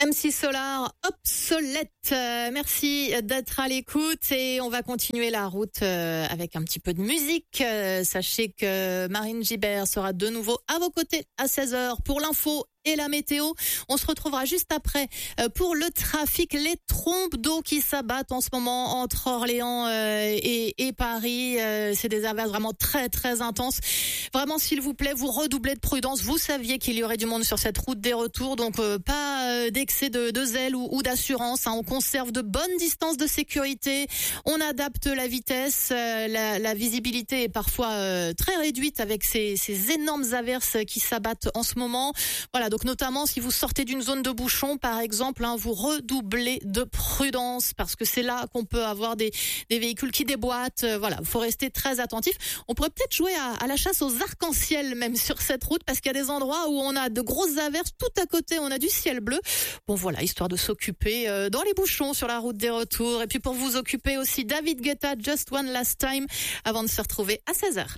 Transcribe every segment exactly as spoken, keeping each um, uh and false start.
M C Solar, obsolète. Euh, merci d'être à l'écoute et on va continuer la route euh, avec un petit peu de musique. Euh, sachez que Marine Gibert sera de nouveau à vos côtés à seize heures pour l'info et la météo. On se retrouvera juste après euh, pour le trafic, les trompes d'eau qui s'abattent en ce moment entre Orléans euh, et, et Paris. Euh, c'est des averses vraiment très très intenses. Vraiment, s'il vous plaît, vous redoublez de prudence. Vous saviez qu'il y aurait du monde sur cette route des retours, donc euh, pas euh, d'excès de, de zèle ou, ou d'assurance. Hein. On conserve de bonnes distances de sécurité. On adapte la vitesse. Euh, la, la visibilité est parfois euh, très réduite avec ces, ces énormes averses qui s'abattent en ce moment. Voilà. Donc notamment si vous sortez d'une zone de bouchon par exemple, hein, vous redoublez de prudence parce que c'est là qu'on peut avoir des, des véhicules qui déboîtent. Euh, voilà, il faut rester très attentif. On pourrait peut-être jouer à, à la chasse aux arcs-en-ciel même sur cette route parce qu'il y a des endroits où on a de grosses averses, tout à côté on a du ciel bleu. Bon voilà, histoire de s'occuper euh, dans les bouchons sur la route des retours. Et puis pour vous occuper aussi, David Guetta, Just One Last Time, avant de se retrouver à seize heures.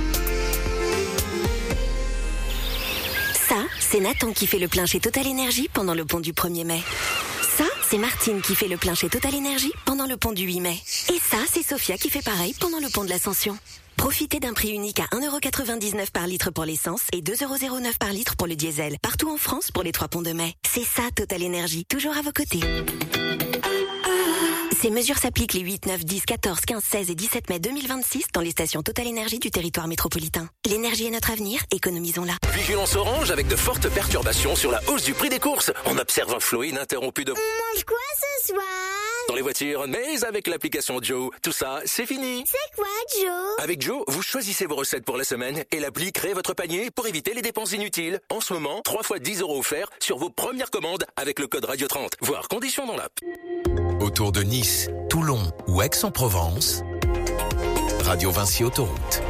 Ça, c'est Nathan qui fait le plein chez Total Énergie pendant le pont du premier mai. Ça, c'est Martine qui fait le plein chez Total Énergie pendant le pont du huit mai. Et ça, c'est Sophia qui fait pareil pendant le pont de l'Ascension. Profitez d'un prix unique à un euro quatre-vingt-dix-neuf par litre pour l'essence et deux euros zéro neuf par litre pour le diesel. Partout en France pour les trois ponts de mai. C'est ça, Total Énergie, toujours à vos côtés. Ces mesures s'appliquent les huit, neuf, dix, quatorze, quinze, seize et dix-sept mai deux mille vingt-six dans les stations Total Énergie du territoire métropolitain. L'énergie est notre avenir, économisons-la. Vigilance orange avec de fortes perturbations sur la hausse du prix des courses. On observe un flot ininterrompu de... On mange quoi ce soir? Dans les voitures, mais avec l'application Joe, tout ça, c'est fini. C'est quoi Joe? Avec Joe, vous choisissez vos recettes pour la semaine et l'appli crée votre panier pour éviter les dépenses inutiles. En ce moment, trois fois dix euros offerts sur vos premières commandes avec le code Radio trente. Voir conditions dans l'app. Autour de Nice, Toulon ou Aix-en-Provence, Radio Vinci Autoroute.